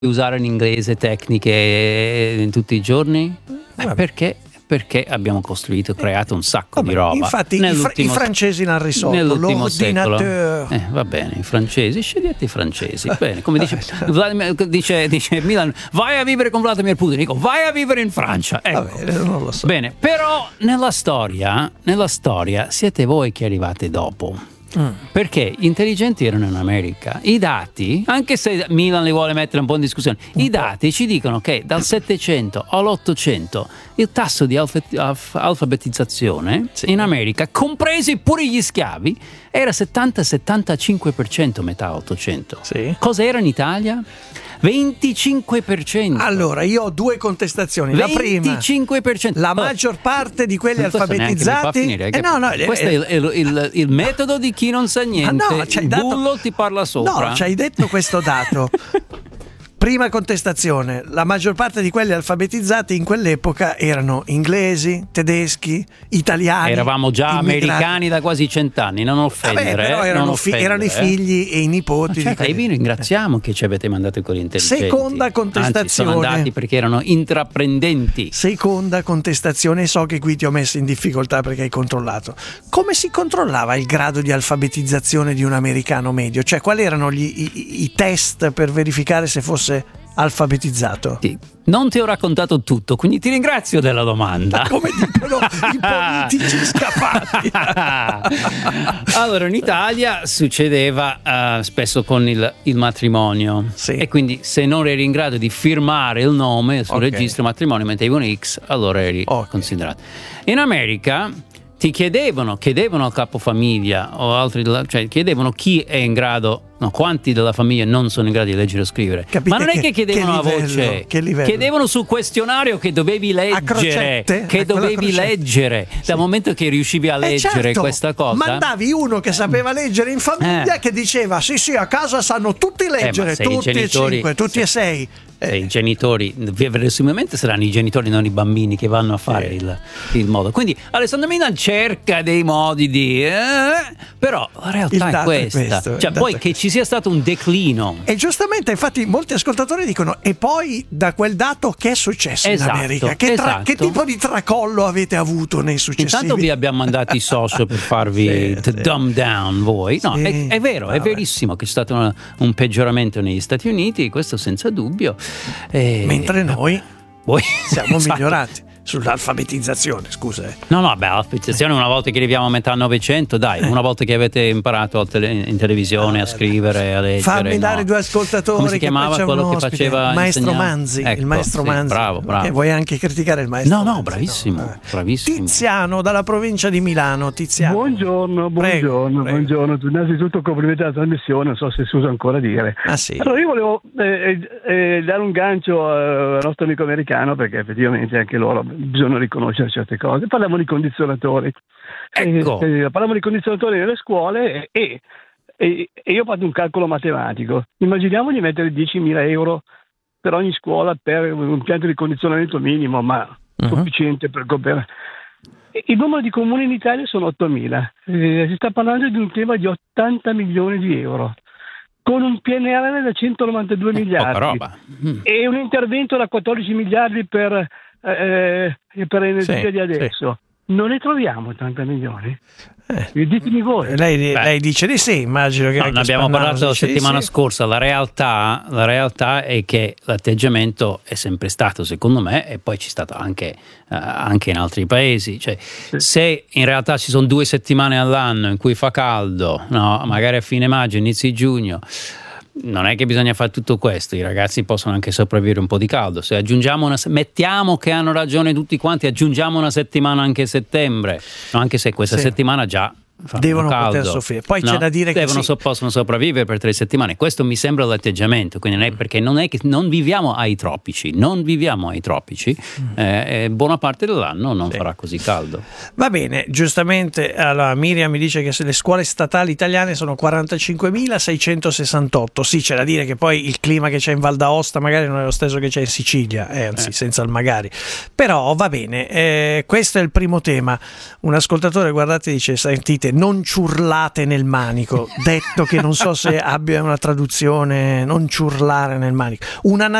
usare l'inglese tecniche tutti i giorni? Perché abbiamo creato un sacco di roba. Infatti i francesi l'hanno risolto. Nell'ultimo secolo. L'ordinateur. Va bene, i francesi, scegliete i francesi. Bene, come dice Milan, vai a vivere con Vladimir Putin. Dico, vai a vivere in Francia. Ecco. Va bene, non lo so. Bene, però nella storia siete voi che arrivate dopo. Perché gli intelligenti erano in America. I dati, anche se Milan li vuole mettere un po' in discussione, i dati ci dicono che dal 700 all'800 il tasso di alfabetizzazione in America, compresi pure gli schiavi, era 70-75% metà 800. Sì. Cosa era in Italia? 25%. Allora, io ho due contestazioni. La prima, 25%. la maggior parte di quelli alfabetizzati. Questo è il metodo di chi non sa niente. Il bullo ti parla sopra. No, ci hai detto questo dato. Prima contestazione, la maggior parte di quelli alfabetizzati in quell'epoca erano inglesi, tedeschi, italiani. Eravamo già immigrati. Americani da quasi 100 anni, non offendere. Però erano i figli e i nipoti. E vi ringraziamo che ci avete mandato quelli intelligenti. Seconda contestazione. Anzi, sono andati perché erano intraprendenti. Seconda contestazione, so che qui ti ho messo in difficoltà perché hai controllato. Come si controllava il grado di alfabetizzazione di un americano medio? Cioè, quali erano i test per verificare se fosse alfabetizzato? Sì. Non ti ho raccontato tutto, quindi ti ringrazio della domanda. Come dicono i politici scappati. Allora, in Italia succedeva spesso con il matrimonio, sì. E quindi se non eri in grado di firmare il nome sul registro matrimonio, mettevi un X, allora eri considerato. In America ti chiedevano al capofamiglia o altri, cioè chiedevano chi è in grado, quanti della famiglia non sono in grado di leggere o scrivere. Capite, ma non è che chiedevano a voce, chiedevano sul questionario che dovevi leggere, leggere. Dal momento che riuscivi a leggere questa cosa, mandavi uno che sapeva leggere in famiglia che diceva sì, a casa sanno tutti leggere, tutti e 5, tutti e 6. I genitori, verosimilmente saranno i genitori, non i bambini che vanno a fare il modo. Quindi Alessandro Milan cerca dei modi di però la realtà è questa. Cioè, poi che ci sia stato un declino. E giustamente, infatti, molti ascoltatori dicono: e poi da quel dato che è successo in America? Che tipo di tracollo avete avuto nei successivi? Intanto vi abbiamo mandato i social per farvi dumb down voi. No, è vero, è verissimo che c'è stato un peggioramento negli Stati Uniti, questo senza dubbio. Mentre noi siamo migliorati sull'alfabetizzazione, scusa. No, l'alfabetizzazione una volta che arriviamo a metà Novecento, dai, una volta che avete imparato in televisione a scrivere, a leggere. Fammi dare due ascoltatori. Come si chiamava quello che faceva il maestro Manzi? Ecco, il maestro Manzi. Bravo. E vuoi anche criticare il maestro? No, bravissimo. Tiziano dalla provincia di Milano. Tiziano. Buongiorno. Innanzitutto complimenti alla trasmissione, non so se si usa ancora dire. Sì. Allora io volevo dare un gancio al nostro amico americano, perché effettivamente anche loro bisogna riconoscere certe cose. Parliamo di condizionatori. Parliamo di condizionatori nelle scuole e io ho fatto un calcolo matematico. Immaginiamo di mettere 10.000 euro per ogni scuola per un impianto di condizionamento minimo, ma sufficiente per coprire. Il numero di comuni in Italia sono 8.000. Si sta parlando di un tema di 80 milioni di euro. Con un PNRR da 192 miliardi e un intervento da 14 miliardi per l'energia di adesso. Non ne troviamo 80 milioni? Ditemi voi. Lei dice di sì, immagino che ne abbiamo parlato la settimana scorsa. La realtà è che l'atteggiamento è sempre stato, secondo me, e poi c'è stato anche in altri paesi. Cioè, se in realtà ci sono 2 settimane all'anno in cui fa caldo, magari a fine maggio, inizi giugno, non è che bisogna fare tutto questo, i ragazzi possono anche sopravvivere un po' di caldo. Se aggiungiamo mettiamo che hanno ragione tutti quanti, aggiungiamo una settimana anche a settembre, anche se questa settimana già devono caldo. Poter soffrire. Poi c'è da dire che possono sopravvivere per 3 settimane. Questo mi sembra l'atteggiamento, quindi non è che non viviamo ai tropici, buona parte dell'anno non farà così caldo. Va bene, giustamente. Allora Miriam mi dice che se le scuole statali italiane sono 45.668. Sì, c'è da dire che poi il clima che c'è in Val d'Aosta magari non è lo stesso che c'è in Sicilia, anzi senza il magari, però va bene. Questo è il primo tema. Un ascoltatore, guardate, dice: sentite, dite non ciurlate nel manico, detto che non so se abbia una traduzione, non ciurlare nel manico. Una